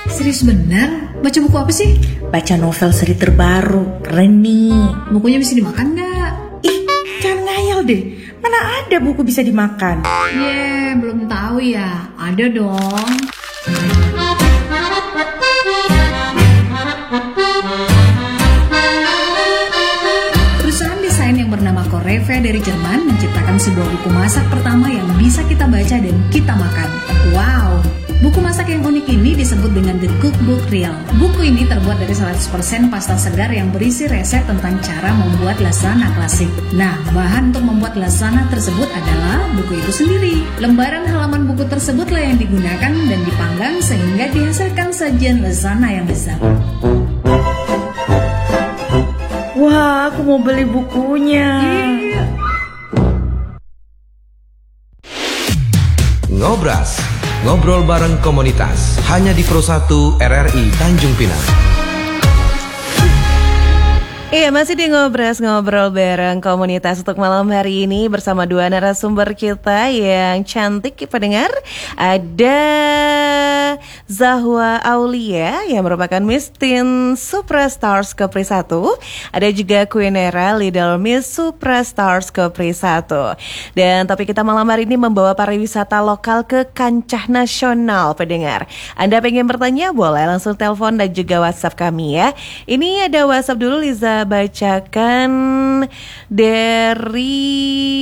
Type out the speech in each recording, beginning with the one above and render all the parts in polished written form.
Serius bener? Baca buku apa sih? Baca novel seri terbaru, keren nih. Bukunya bisa dimakan nggak? Ih, jangan ngayal deh. Mana ada buku bisa dimakan? Belum tahu ya. Ada dong. Perusahaan desain yang bernama Coreve dari Jerman menciptakan sebuah buku masak pertama yang bisa kita baca dan kita makan. Wow! Buku masak yang unik ini disebut dengan The Cookbook Real. Buku ini terbuat dari 100% pasta segar yang berisi resep tentang cara membuat lasagna klasik. Nah, bahan untuk membuat lasagna tersebut adalah buku itu sendiri. Lembaran halaman buku tersebutlah yang digunakan dan dipanggang sehingga dihasilkan sajian lasagna yang besar. Wah, aku mau beli bukunya. Ngobras, ngobrol bareng komunitas, hanya di Pro 1 RRI Tanjung Pinang. Iya, masih di Ngobras, ngobrol bareng komunitas untuk malam hari ini bersama dua narasumber kita yang cantik pendengar. Ada Zahwa Aulia yang merupakan Miss Teen Suprastars Kepri 1. Ada juga Queenera, Little Miss Suprastars Kepri 1. Dan topik kita malam hari ini membawa pariwisata lokal ke kancah nasional pendengar. Anda pengen bertanya? Boleh langsung telepon dan juga WhatsApp kami ya. Ini ada WhatsApp dulu, Liza bacakan dari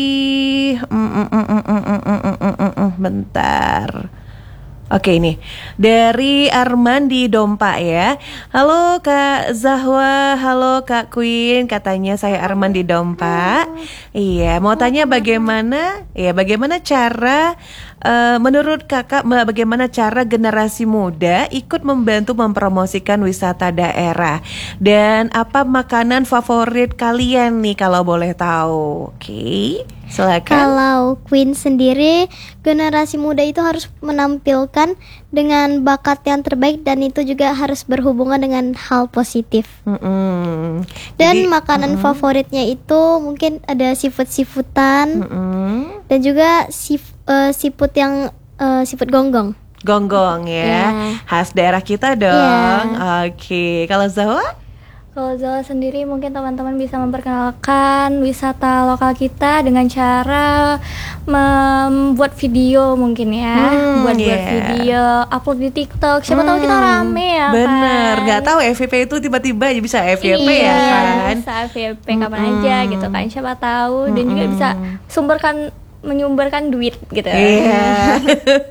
bentar. Oke, ini dari Arman di Dompa ya. Halo Kak Zahwa, halo Kak Queen. Katanya saya Arman di Dompa. Iya, mau tanya bagaimana cara menurut kakak, bagaimana cara generasi muda ikut membantu mempromosikan wisata daerah? Dan apa makanan favorit kalian nih kalau boleh tahu? Oke, silakan. Kalau Queen sendiri, generasi muda itu harus menampilkan dengan bakat yang terbaik dan itu juga harus berhubungan dengan hal positif. Dan makanan favoritnya itu mungkin ada seafood-seafoodan dan juga seafood yang seafood gonggong. Gonggong ya, khas daerah kita dong. Oke, kalau Zahwa? Kalau Zahwa sendiri mungkin teman-teman bisa memperkenalkan wisata lokal kita dengan cara membuat video mungkin ya, buat video, upload di TikTok. Siapa tahu kita rame ya. Bener, kan? nggak tahu FYP itu tiba-tiba bisa FYP ya kan? Bisa FYP kapan aja gitu kan? Siapa tahu dan juga bisa menyumberkan duit gitu. Iya.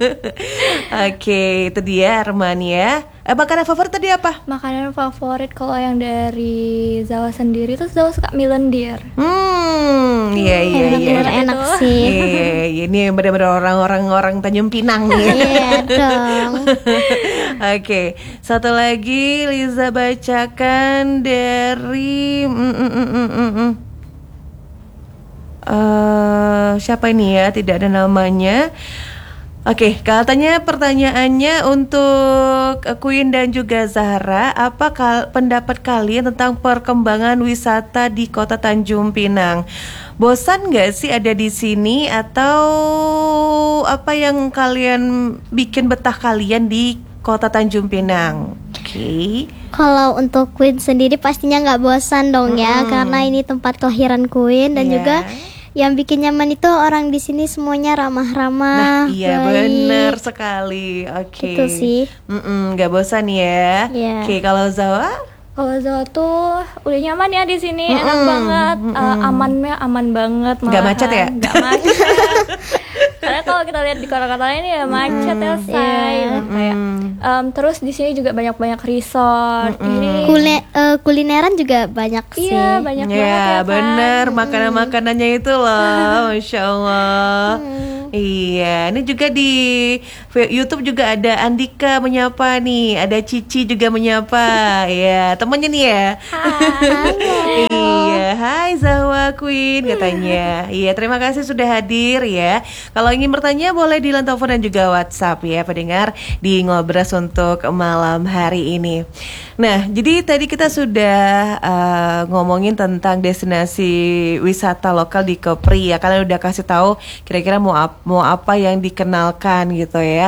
Oke, itu dia Arman ya. Makanan favorit tadi apa? Makanan favorit kalau yang dari Zahwa sendiri tuh Zahwa suka mie lendir. Iya. Enak sih. Iya, ini benar-benar orang-orang Tanjung Pinang nih. Iya dong. Oke, satu lagi Liza bacakan dari siapa ini ya? Tidak ada namanya. Oke, katanya pertanyaannya untuk Queen dan juga Zahra, apa pendapat kalian tentang perkembangan wisata di Kota Tanjung Pinang? Bosan nggak sih ada di sini atau apa yang kalian bikin betah kalian di Kota Tanjung Pinang? Oke. Kalau untuk Queen sendiri pastinya nggak bosan dong ya, karena ini tempat kelahiran Queen dan juga yang bikin nyaman itu orang di sini semuanya ramah-ramah. Nah, iya benar sekali. Oke. Itu sih. Nggak bosan ya. Oke, kalau Zahwa? Kalau Zahwa tuh udah nyaman ya di sini, enak banget, aman banget. Nggak macet ya? Nggak macet. Karena kalau kita lihat di kota-kota lain ya macet ya say. Terus di sini juga banyak resort. Kulineran juga banyak sih. Iya, banyak banget ya. Bener, makanan-makanannya itu loh, Masya Allah. Iya, ini juga di YouTube juga ada Andika menyapa nih, ada Cici juga menyapa. Ya, temennya nih ya. Iya, hai Zahwa Queen katanya. Iya, terima kasih sudah hadir ya. Kalau ingin bertanya boleh di line telepon dan juga WhatsApp ya pendengar di Ngobras untuk malam hari ini. Nah, jadi tadi kita sudah ngomongin tentang destinasi wisata lokal di Kepri ya. Kalian udah kasih tahu kira-kira mau apa yang dikenalkan gitu ya.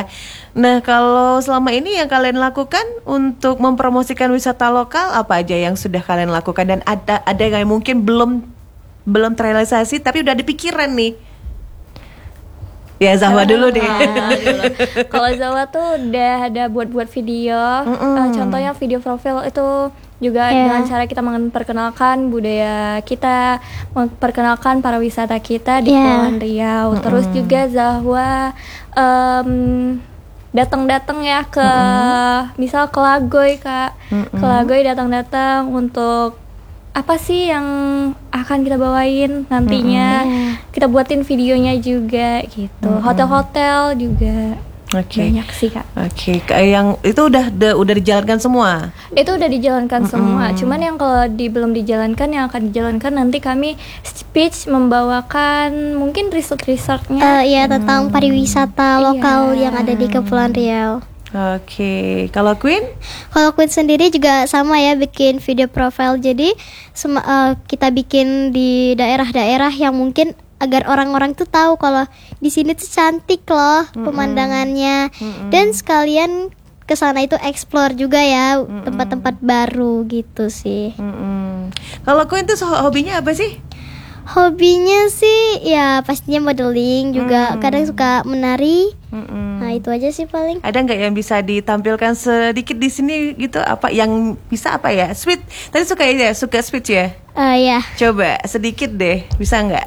Nah, kalau selama ini yang kalian lakukan untuk mempromosikan wisata lokal, apa aja yang sudah kalian lakukan, dan ada yang mungkin belum terrealisasi tapi udah ada pikiran nih? Ya, Zahwa dulu deh. Kalau Zahwa tuh udah ada buat video. Contohnya video profil itu juga dengan cara kita memperkenalkan budaya kita, memperkenalkan para wisata kita di Kepulauan Riau. Terus juga Zahwa datang-datang ya ke misal ke Lagoy, Kak. Ke Lagoy datang-datang untuk apa sih yang akan kita bawain nantinya. Kita buatin videonya juga gitu. Hotel-hotel juga. Banyak sih, Kak. Yang itu udah dijalankan semua. Itu udah dijalankan semua. Cuman yang kalau belum dijalankan, yang akan dijalankan nanti kami speech membawakan mungkin resort-resortnya. Tentang pariwisata lokal yang ada di Kepulauan Riau. Kalau Queen? Kalau Queen sendiri juga sama ya, bikin video profile. Jadi kita bikin di daerah-daerah yang mungkin agar orang-orang tuh tahu kalau di sini tuh cantik loh pemandangannya. Dan sekalian ke sana itu explore juga ya tempat-tempat baru gitu sih. Kalau Queen tuh hobinya apa sih? Hobinya sih ya pastinya modeling juga, kadang suka menari. Nah itu aja sih paling. Ada nggak yang bisa ditampilkan sedikit di sini gitu? Apa yang bisa apa ya? Speech. Tadi suka speech ya? Ya. Coba sedikit deh, bisa nggak?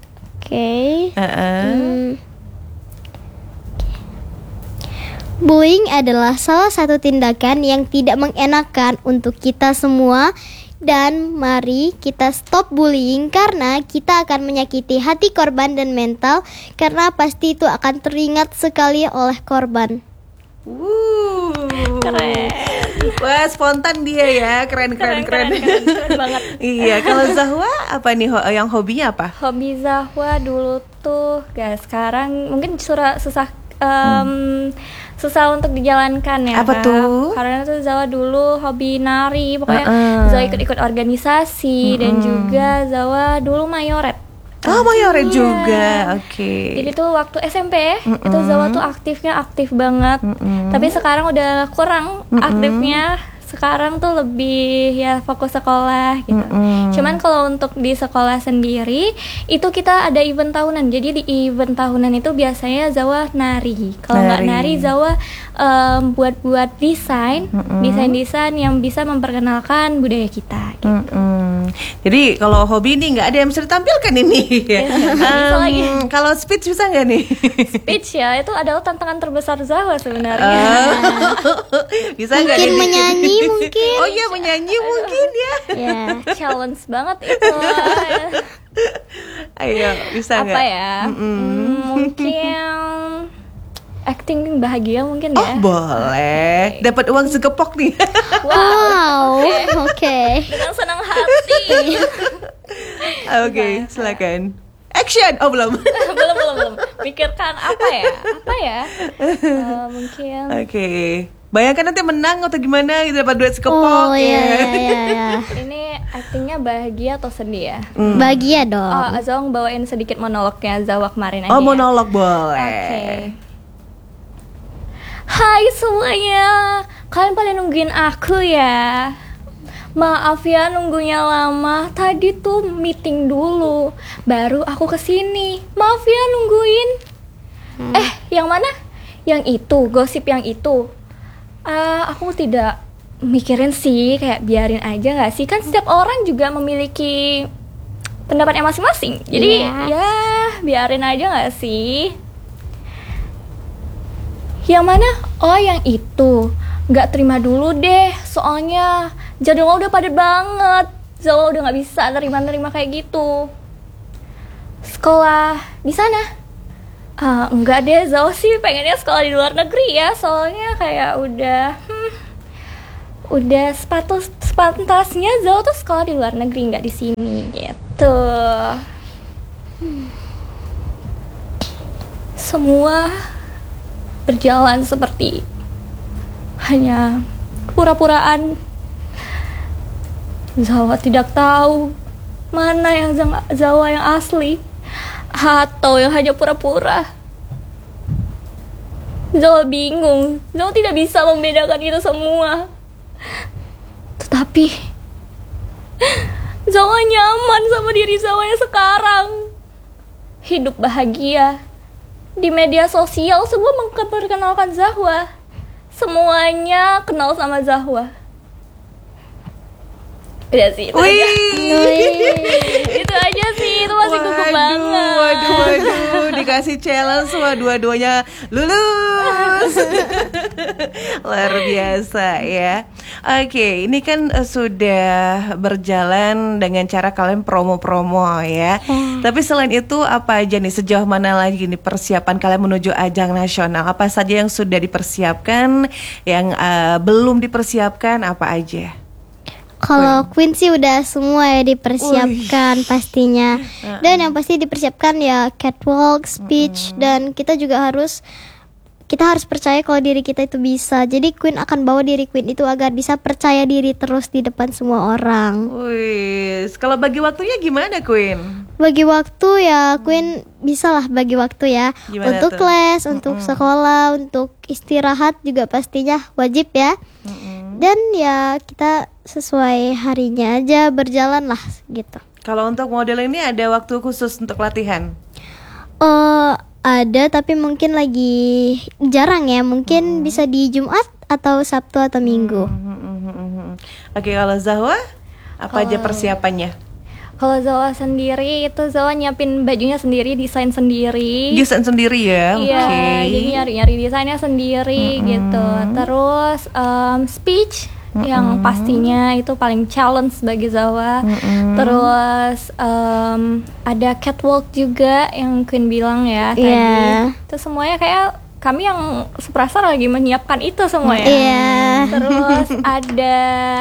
Bullying adalah salah satu tindakan yang tidak mengenakan untuk kita semua. Dan mari kita stop bullying karena kita akan menyakiti hati korban dan mental, karena pasti itu akan teringat sekali oleh korban. Keren. Wah, spontan dia ya, keren banget. Iya, kalau Zahwa apa nih yang hobinya apa? Hobi Zahwa dulu tuh, guys, sekarang mungkin susah untuk dijalankan ya. Apa tuh? Karena tuh Zahwa dulu hobi nari, pokoknya Zahwa ikut organisasi dan juga Zahwa dulu mayoret. Mayoret juga. Jadi tuh waktu SMP itu Zahwa tuh aktif banget. Tapi sekarang udah kurang aktifnya. Sekarang tuh lebih ya fokus sekolah gitu. Cuman kalau untuk di sekolah sendiri itu kita ada event tahunan. Jadi di event tahunan itu biasanya Zahwa nari. Kalau nggak nari Zahwa buat desain yang bisa memperkenalkan budaya kita gitu. Jadi kalau hobi ini nggak ada yang bisa ditampilkan ini. Kalau speech bisa nggak nih? Speech ya itu adalah tantangan terbesar Zahwa sebenarnya. Bisa nggak? Mungkin menyanyi mungkin. Oh iya, menyanyi mungkin ya. Challenge banget itu. Ayo, bisa nggak? Apa ya? Mungkin acting bahagia mungkin ya. Boleh. Dapat uang segepok nih. Wow. Oke. Dengan senang hati. Oke, silakan. Action. Oh, belum. belum. Pikirkan apa ya? Mungkin. Oke. Bayangkan nanti menang atau gimana gitu, dapat duit sekepok. Iya. Ini aktingnya bahagia atau sedih ya? Bahagia dong. Zong bawain sedikit monolognya Zahwa kemarin aja. Monolog boleh. Oke. Hai semuanya, kalian pada nungguin aku ya. Maaf ya nunggunya lama. Tadi tuh meeting dulu, baru aku kesini. Maaf ya nungguin. Yang mana? Yang itu, gosip yang itu. Aku tidak mikirin sih, kayak biarin aja nggak sih? Kan setiap orang juga memiliki pendapatnya masing-masing. Jadi ya biarin aja nggak sih? Yang mana? Oh yang itu. Nggak terima dulu deh, soalnya jadwal udah padat banget. Zahwa udah nggak bisa terima kayak gitu. Sekolah di sana? Enggak deh, Zahwa sih pengennya sekolah di luar negeri ya. Soalnya kayak udah sepantasnya Zahwa tuh sekolah di luar negeri, nggak di sini gitu. Semua berjalan seperti hanya pura-puraan. Zahwa tidak tahu mana yang Zahwa yang asli atau yang hanya pura-pura. Zawa bingung, Zawa tidak bisa membedakan itu semua. Tetapi Zawa nyaman sama diri Zawa yang sekarang. Hidup bahagia. Di media sosial semua memperkenalkan Zahwa. Semuanya kenal sama Zahwa. Udah sih, itu aja. Itu aja sih, itu masih gugup banget. Waduh, dikasih challenge semua dua-duanya lulus. Luar biasa ya. Oke, ini kan sudah berjalan dengan cara kalian promo-promo ya. Tapi selain itu apa aja nih, sejauh mana lagi nih persiapan kalian menuju ajang nasional? Apa saja yang sudah dipersiapkan, yang belum dipersiapkan apa aja? Kalau Queen sih udah semua ya dipersiapkan pastinya. Dan yang pasti dipersiapkan ya catwalk, speech, dan kita harus percaya kalau diri kita itu bisa. Jadi Queen akan bawa diri Queen itu agar bisa percaya diri terus di depan semua orang. Wih, kalau bagi waktunya gimana Queen? Bagi waktu ya Queen bisalah bagi waktu ya. Gimana untuk tuh? les, untuk sekolah, untuk istirahat juga pastinya wajib ya. Dan ya kita sesuai harinya aja berjalan lah gitu. Kalau untuk model ini ada waktu khusus untuk latihan? Ada tapi mungkin lagi jarang ya. Mungkin bisa di Jumat atau Sabtu atau Minggu. Oke, kalau Zahwa apa aja persiapannya? Kalau Zawa sendiri itu Zawa nyiapin bajunya sendiri, desain sendiri. Desain sendiri ya? Iya, Oke. jadi nyari-nyari desainnya sendiri gitu. Terus speech yang pastinya itu paling challenge bagi Zawa. Terus ada catwalk juga yang Queen bilang ya tadi. Iya. Itu semuanya kayak kami yang Suprastar lagi menyiapkan itu semuanya. Iya. Terus ada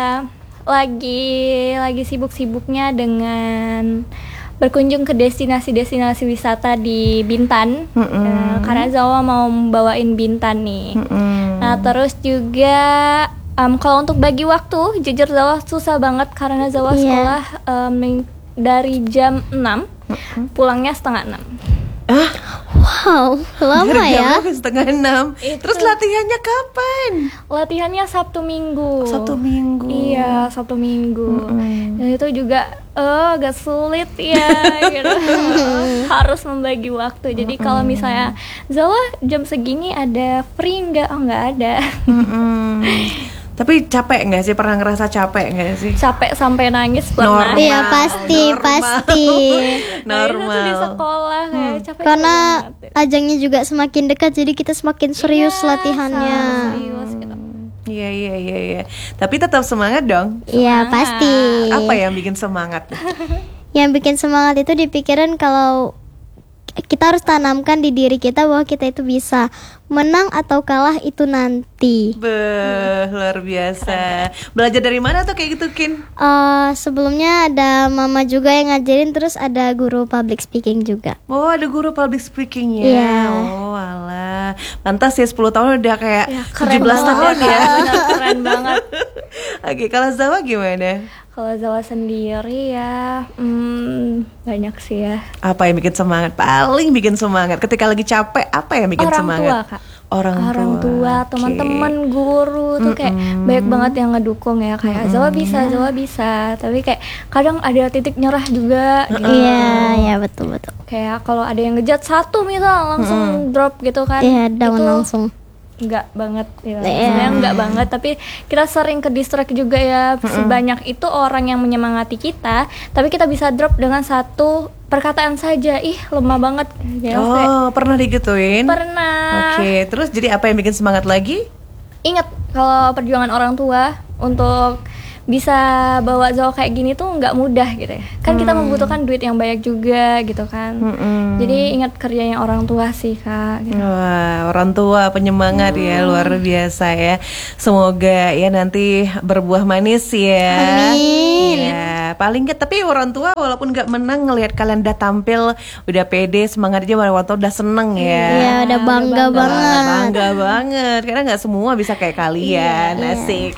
lagi sibuk-sibuknya dengan berkunjung ke destinasi-destinasi wisata di Bintan. Karena Zawa mau bawain Bintan nih. Nah terus juga kalau untuk bagi waktu, jujur Zawa susah banget karena Zawa sekolah dari jam 6, pulangnya setengah 6. Wow, lama ya. Setengah 6. Terus latihannya kapan? Latihannya Sabtu Minggu. Sabtu Minggu. Iya, Sabtu Minggu. Dan itu juga agak sulit ya gitu. Harus membagi waktu. Jadi kalau misalnya Zawa jam segini ada free nggak? Oh nggak ada. Tapi capek nggak sih? Pernah ngerasa capek nggak sih? Capek sampai nangis pernah. Normal. Iya pasti. Nah, itu tuh di Normal. sekolah kayak capek Karena banget. ajangnya juga semakin dekat, jadi kita semakin serius latihannya. Serius gitu. Iya. Tapi tetap semangat dong. Iya pasti. Apa yang bikin semangat? Yang bikin semangat itu dipikirin kalau kita harus tanamkan di diri kita bahwa kita itu bisa menang atau kalah itu nanti. Luar biasa. Belajar dari mana tuh kayak gitu, Kin? Sebelumnya ada mama juga yang ngajarin, terus ada guru public speaking juga. Oh, ada guru public speaking ya. Iya. Oh, alah. Pantas ya 10 tahun udah kayak Keren 17 tahun ya. Benar, keren banget. Oke, kalau Zawa gimana? Kalau Zawa sendiri ya banyak sih ya. Apa yang bikin semangat? Paling bikin semangat ketika lagi capek, apa yang bikin Orang semangat? tua, Kak. Orang tua, Oke. teman-teman, guru tuh kayak banyak banget yang ngedukung ya, kayak Zawa bisa. Tapi kayak kadang ada titik nyerah juga gitu. Iya betul. Kayak kalau ada yang ngejat satu misal langsung drop gitu kan. Iya down Itu langsung. enggak banget ya. Iya. Sebenarnya enggak banget, tapi kita sering ke distract juga ya. Sebanyak itu orang yang menyemangati kita, tapi kita bisa drop dengan satu perkataan saja. Ih, lemah banget. Ya, kayak, Oh, pernah digituin? pernah. Oke, terus jadi apa yang bikin semangat lagi? Ingat kalau perjuangan orang tua untuk bisa bawa Zawa kayak gini tuh nggak mudah gitu ya. Kan kita membutuhkan duit yang banyak juga gitu kan. Jadi ingat kerjanya orang tua sih, Kak. Gitu. Wah, orang tua penyemangat ya, luar biasa ya. Semoga ya nanti berbuah manis ya. Amin. Ya, paling nggak, tapi orang tua walaupun nggak menang ngelihat kalian udah tampil, udah pede, semangat aja, orang tua udah seneng ya. Iya udah bangga banget. Bangga banget, karena nggak semua bisa kayak kalian, asik.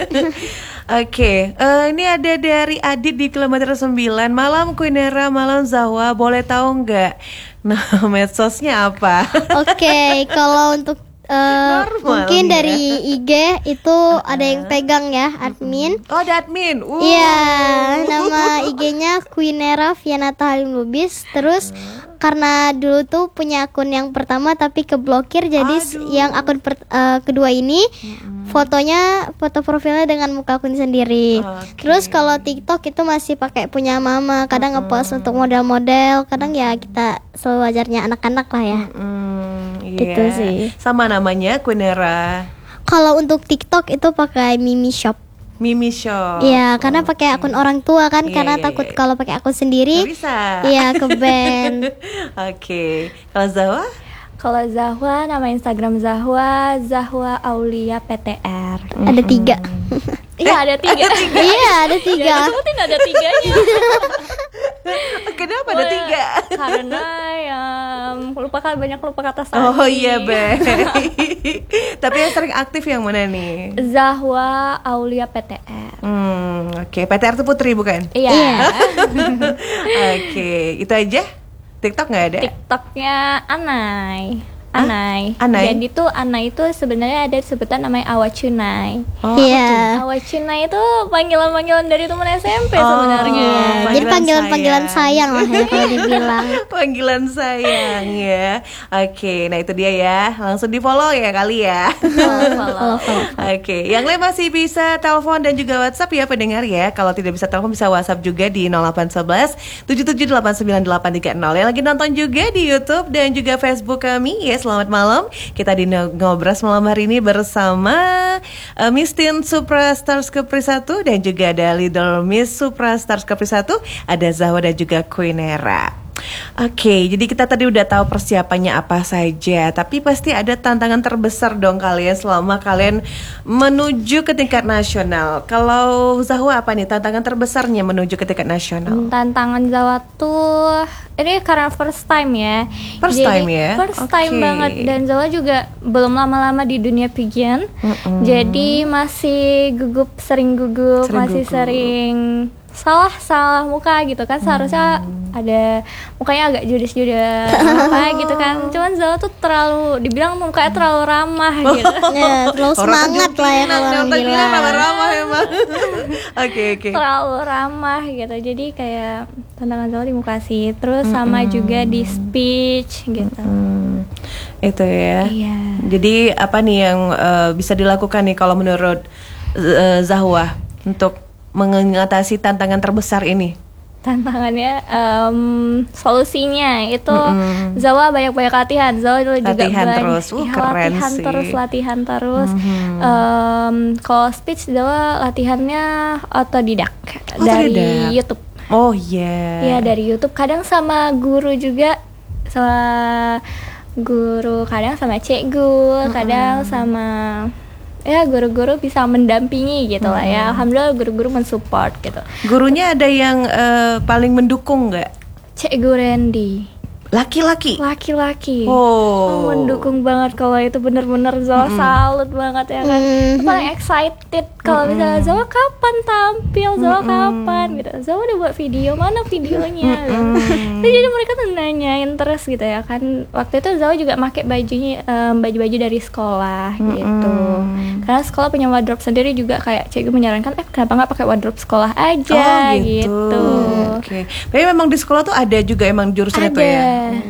Oke, ini ada dari Adit di kilometer 9. Malam Queenera, malam Zahwa, boleh tahu nggak? Nah, medsosnya apa? Oke, kalau untuk mungkin nih ya. dari IG itu ada yang pegang ya, admin. Oh, ada admin. Iya, nama IG-nya Queenera Vianata Halim Lubis. Terus karena dulu tuh punya akun yang pertama tapi keblokir, jadi yang akun kedua ini fotonya, foto profilnya dengan muka Queen sendiri. Terus kalau TikTok itu masih pakai punya mama, kadang ngepost untuk model-model, kadang ya kita sewajarnya anak-anak lah ya. Gitu sih. Sama namanya Queenera. Kalau untuk TikTok itu pakai Mimi Shop. Mimi Shop. Iya, karena pakai akun orang tua kan, karena Iya, takut iya. kalau pakai akun sendiri. Nggak bisa. Iya, ke ban. Oke. Kalau Zahwa? Kalau Zahwa, nama Instagram Zahwa Aulia PTR. Ada 3. Iya ada 3. Iya, ada 3. Sebutin ada 3-nya. Kenapa ada 3? Karena banyak lupa kata saya. Oh iya, baik. Tapi yang sering aktif yang mana nih? Zahwa Aulia PTR. Oke. PTR itu Putri bukan? Iya. Oke, itu aja. TikTok nggak ada? TikToknya Anai. Anai? Jadi tuh Anai itu sebenarnya ada sebutan namanya Awacunai. Iya. Awacunai itu panggilan-panggilan dari teman SMP sebenarnya. Jadi panggilan-panggilan sayang lah ya kalau dibilang. Panggilan sayang ya. Oke, nah itu dia ya. Langsung di follow ya kali ya. Follow. Oke, yang lain masih bisa telepon dan juga WhatsApp ya pendengar ya. Kalau tidak bisa telepon bisa WhatsApp juga di 0811 77898830. Yang lagi nonton juga di YouTube dan juga Facebook kami ya. Selamat malam. Kita di Ngobras malam hari ini bersama Miss Teen Superstars Kepri 1 dan juga ada Little Miss Superstars Kepri 1, ada Zahwa dan juga Queenera. Oke, jadi kita tadi udah tahu persiapannya apa saja, tapi pasti ada tantangan terbesar dong kalian selama kalian menuju ke tingkat nasional. Kalau Zahwa apa nih tantangan terbesarnya menuju ke tingkat nasional? Tantangan Zahwa tuh ini karena first time ya. First Jadi, time ya? First time Oke. banget, dan Zahwa juga belum lama-lama di dunia pigeon. Jadi masih sering gugup, masih gugup. sering salah muka gitu kan. Seharusnya ada mukanya agak judes-judes apa gitu kan. Cuman Zahwa tuh dibilang mukanya terlalu ramah gitu. Ya, terlalu semangat lah ya kalau orang bilang. Ramah-ramah emang. Oke. Terlalu ramah gitu. Jadi kayak tantangan Zahwa di muka sih. Terus sama juga di speech gitu. Itu ya. Iya. Jadi apa nih yang bisa dilakukan nih kalau menurut Zahwa untuk mengatasi tantangan terbesar ini? Tantangannya solusinya itu Zahwa banyak-banyak latihan. Zahwa juga Latihan banyak terus. Keren sih. latihan terus. Kalau speech Zahwa latihannya otodidak dari YouTube. Oh iya. Iya, dari YouTube. Kadang sama guru juga, sama guru, kadang sama cikgu, kadang sama ya guru-guru bisa mendampingi gitu lah ya. Alhamdulillah guru-guru mensupport gitu. Gurunya ada yang paling mendukung nggak? Cikgu Randy. Laki-laki. Laki-laki. Oh. Mendukung banget kalau itu, bener-bener Zahwa salut banget ya kan. Paling excited kalau misalnya Zahwa kapan tampil, Zahwa kapan gitu. Zahwa udah buat video, mana videonya gitu. Jadi mereka tuh nanyain terus gitu ya kan. Waktu itu Zahwa juga pakai baju-baju dari sekolah gitu. Karena sekolah punya wardrobe sendiri juga, kayak cikgu menyarankan kenapa nggak pakai wardrobe sekolah aja gitu. Oke. Tapi memang di sekolah tuh ada juga emang jurusan itu ya.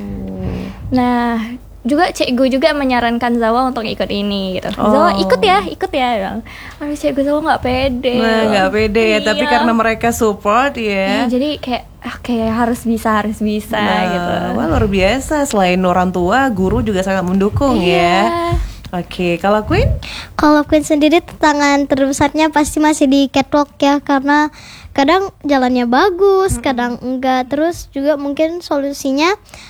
Nah, juga cikgu juga menyarankan Zahwa untuk ikut ini gitu. Zahwa ikut ya bilang. Aduh, cikgu Zahwa nggak pede. Nah, nggak pede ya, tapi Iya. karena mereka support ya. Jadi kayak harus bisa gitu. Wah, luar biasa. Selain orang tua, guru juga sangat mendukung ya. Oke, kalau Queen? Kalau Queen sendiri tantangan terbesarnya pasti masih di catwalk ya, karena kadang jalannya bagus, kadang enggak. Terus juga mungkin solusinya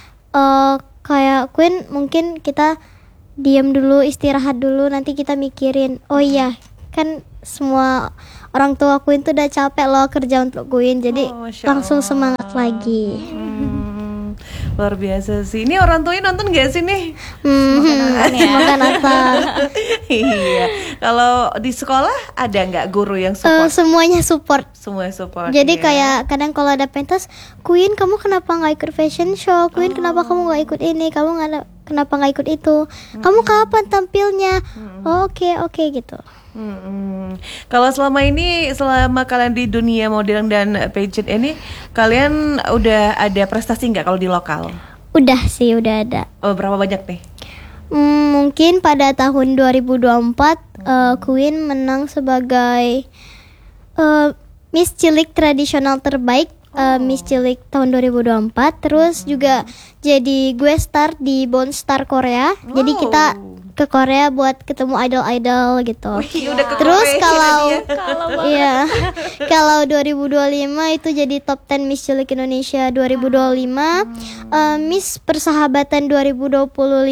kayak Queen, mungkin kita diam dulu, istirahat dulu, nanti kita mikirin, oh iya kan semua orang tua Queen tuh udah capek loh kerja untuk Queen, jadi Masya langsung Allah. semangat lagi. Luar biasa sih. Ini orang tuanya nonton gak sih nih? Semoga nonton. Iya. Kalau di sekolah ada nggak guru yang support? Semuanya support. Semua support. Jadi ya? kayak kadang kalau ada pentas, Queen kamu kenapa nggak ikut fashion show? Queen kenapa kamu nggak ikut ini? Kamu nggak ada kenapa nggak ikut itu? Kamu kapan tampilnya? Oh, oke gitu. Kalau selama kalian di dunia modeling dan pageant ini, kalian udah ada prestasi nggak kalau di lokal? Udah sih, udah ada. Oh, berapa banyak nih? Mungkin pada tahun 2024 Queen menang sebagai Miss Cilik tradisional terbaik, Miss Cilik tahun 2024. Terus juga jadi guest star di Bond Star Korea. Jadi kita ke Korea buat ketemu idol-idol gitu. Udah ke Terus Korea kalau dia. iya, kalau 2025 itu jadi top 10 Miss Cilik Indonesia 2025, Miss Persahabatan 2025,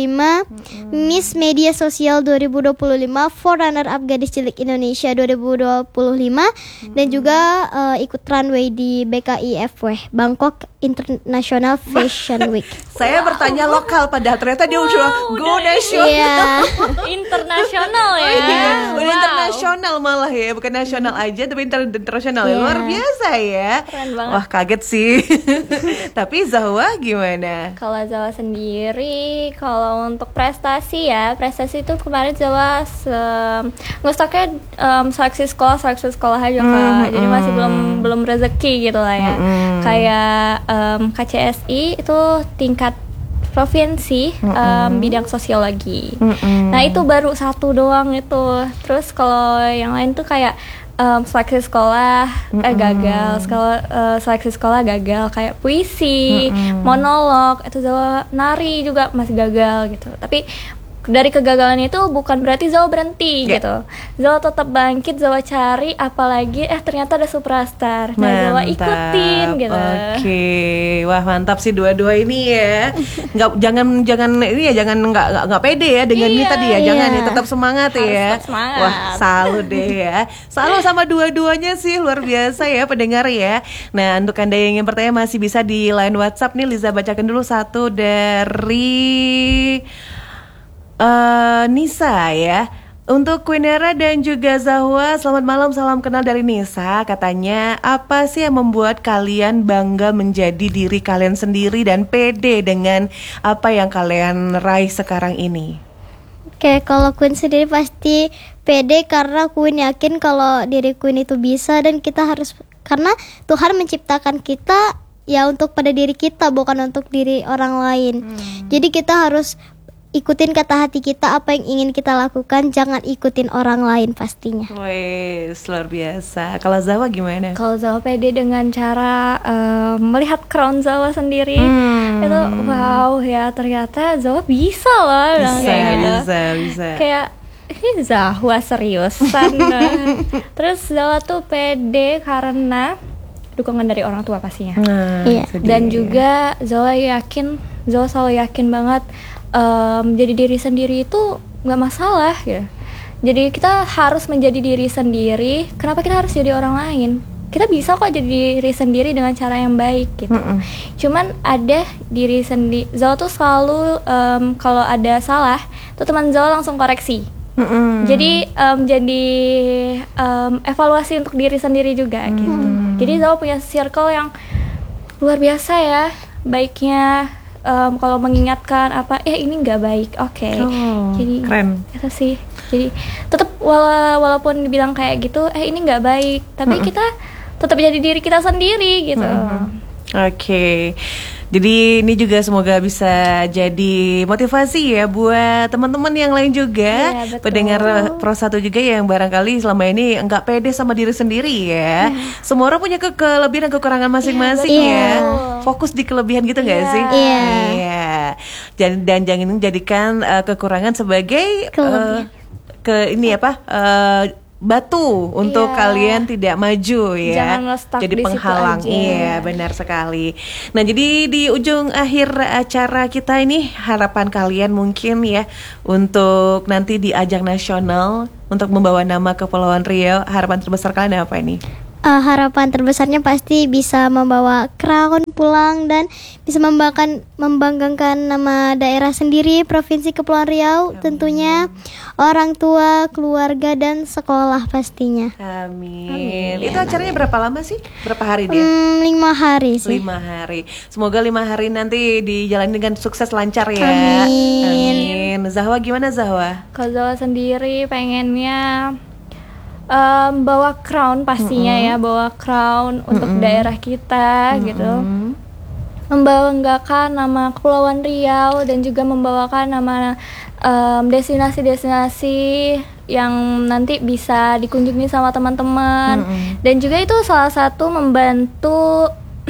Miss Media Sosial 2025, Forerunner Up Gadis Cilik Indonesia 2025, dan juga ikut runway di BKIFW Bangkok International Fashion Week. Saya bertanya lokal, padahal ternyata dia udah go nasional. Iya. Internasional ya. Udah internasional malah ya, bukan nasional aja tapi internasional ya. Luar biasa ya. Keren banget. Wah, kaget sih. Tapi Zahwa gimana? Kalau Zawa sendiri, kalau untuk prestasi itu kemarin Zawa ngestoknya seleksi sekolah aja Kak. Jadi masih belum rezeki gitu lah ya. Kayak KCSI itu tingkat provinsi bidang sosiologi. Nah itu baru satu doang itu. Terus kalau yang lain tuh kayak seleksi sekolah gagal, seleksi sekolah gagal, kayak puisi, monolog, itu Zawa nari juga masih gagal gitu. Tapi dari kegagalan itu bukan berarti Zawa berhenti gitu. Zawa tetap bangkit, Zawa cari, apalagi ternyata ada Superstar. Nah, Zawa ikutin gitu. Oke. Wah, mantap sih dua-dua ini ya. Jangan ini ya, jangan nggak pede ya dengan ini tadi ya. Jangan ya, tetap semangat ya. Tetap semangat. Wah, salut deh ya. Salut sama dua-duanya sih, luar biasa ya pendengar ya. Nah, untuk Anda yang ingin bertanya masih bisa di line WhatsApp nih, Liza bacakan dulu satu dari Nisa ya. Untuk Queenera dan juga Zahwa, selamat malam, salam kenal dari Nisa. Katanya, apa sih yang membuat kalian bangga menjadi diri kalian sendiri dan pede dengan apa yang kalian raih sekarang ini? Oke, kalau Queen sendiri pasti pede karena Queen yakin kalau diri Queen itu bisa, dan kita harus, karena Tuhan menciptakan kita ya untuk pada diri kita, bukan untuk diri orang lain. Jadi kita harus ikutin kata hati kita, apa yang ingin kita lakukan, jangan ikutin orang lain pastinya. Wih, luar biasa. Kalau Zahwa gimana? Kalau Zawa pede dengan cara melihat crown Zawa sendiri, itu wow ya, ternyata Zawa bisa loh. Bisa. Kayak ini Zahwa seriusan. Terus Zawa tuh pede karena dukungan dari orang tua pastinya. Iya. Dan juga Zawa selalu yakin banget jadi diri sendiri itu nggak masalah ya. Jadi kita harus menjadi diri sendiri. Kenapa kita harus jadi orang lain? Kita bisa kok jadi diri sendiri dengan cara yang baik gitu. Cuman ada diri sendiri. Zawa tuh selalu kalau ada salah, tuh teman Zawa langsung koreksi. Jadi jadi evaluasi untuk diri sendiri juga gitu. Jadi Zawa punya circle yang luar biasa ya, baiknya. Kalau mengingatkan apa, ini nggak baik, jadi keren. Itu sih. Jadi tetap walaupun dibilang kayak gitu, ini nggak baik, tapi kita tetap jadi diri kita sendiri gitu. Oke. Jadi ini juga semoga bisa jadi motivasi ya buat teman-teman yang lain juga, pendengar Pro 1 juga yang barangkali selama ini enggak pede sama diri sendiri ya. Semua orang punya kelebihan dan kekurangan masing-masing ya. Fokus di kelebihan gitu nggak sih? Iya. Dan jangan jadikan kekurangan sebagai batu untuk kalian tidak maju ya. Jangan stuck jadi di penghalang. situ aja. Iya, benar sekali. Nah, jadi di ujung akhir acara kita ini, harapan kalian mungkin ya untuk nanti di ajang nasional untuk membawa nama Kepulauan Riau, harapan terbesar kalian apa ini? harapan terbesarnya pasti bisa membawa crown pulang dan bisa membanggakan nama daerah sendiri, Provinsi Kepulauan Riau, tentunya orang tua, keluarga dan sekolah pastinya. Amin. Itu acaranya berapa lama sih? Berapa hari dia? 5 hari sih. 5 hari. Semoga 5 hari nanti dijalani dengan sukses lancar ya. Amin. Zahwa gimana Zahwa? Kalau Zahwa sendiri pengennya bawa crown pastinya ya, bawa crown untuk daerah kita gitu. Membanggakan nama Kepulauan Riau dan juga membawakan nama destinasi-destinasi yang nanti bisa dikunjungi sama teman-teman. Dan juga itu salah satu membantu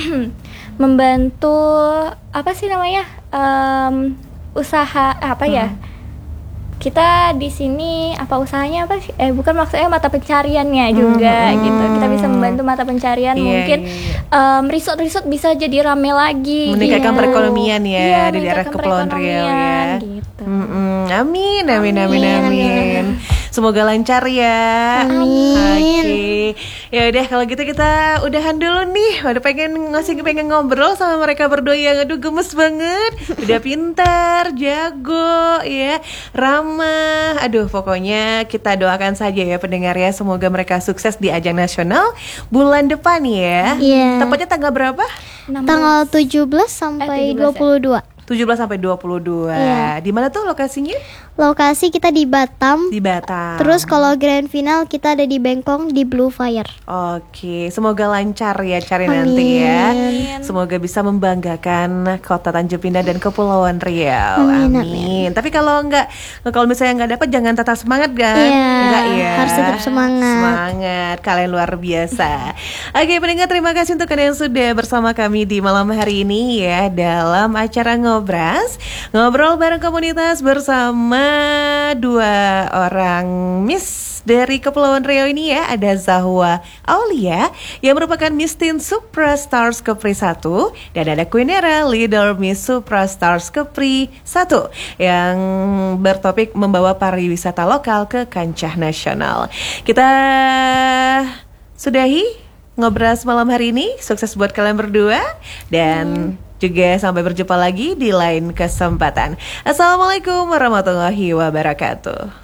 apa sih namanya? Usaha apa ya? Kita di sini apa usahanya apa sih? Bukan, maksudnya mata pencariannya juga gitu. Kita bisa membantu mata pencarian, mungkin resort-resort bisa jadi rame lagi. Meningkatkan perekonomian ya di daerah meningkatkan Kepulauan Riau ya. Gitu. Amin. Semoga lancar ya. Amin. Oke. Ya udah kalau gitu kita udahan dulu nih. Udah pengen ngobrol sama mereka berdua yang aduh gemes banget. Udah pintar, jago ya, ramah. Aduh pokoknya kita doakan saja ya pendengar ya, semoga mereka sukses di ajang nasional bulan depan ya. Iya. Tepatnya tanggal berapa? Tanggal 17 sampai 22. 17 sampai 22. Iya. Di mana tuh lokasinya? Lokasi kita di Batam. Di Batam. Terus kalau grand final kita ada di Bengkong di Blue Fire. Oke, semoga lancar ya cari nanti ya. Semoga bisa membanggakan Kota Tanjung Pindah dan Kepulauan Riau. Amin. Tapi kalau misalnya nggak dapat jangan tetap semangat kan? Iya, Enggak ya. harus tetap semangat. Semangat, kalian luar biasa. Oke, pendengar terima kasih untuk kalian yang sudah bersama kami di malam hari ini ya dalam acara Ngobras, ngobrol bareng komunitas bersama 2 orang Miss dari Kepulauan Riau ini ya. Ada Zahwa Aulia yang merupakan Miss Teen Suprastars Kepri 1 dan ada Queenera Leader Miss Suprastars Kepri 1 yang bertopik membawa pariwisata lokal ke kancah nasional. Kita sudahi Ngobras malam hari ini. Sukses buat kalian berdua dan juga sampai berjumpa lagi di lain kesempatan. Assalamualaikum warahmatullahi wabarakatuh.